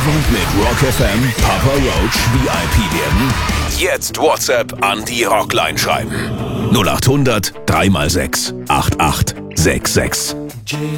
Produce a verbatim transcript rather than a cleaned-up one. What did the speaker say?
und mit Rock F M Papa Roach V I P werden? Jetzt WhatsApp an die Rockline schreiben. null acht hundert drei mal sechs acht acht sechs sechs.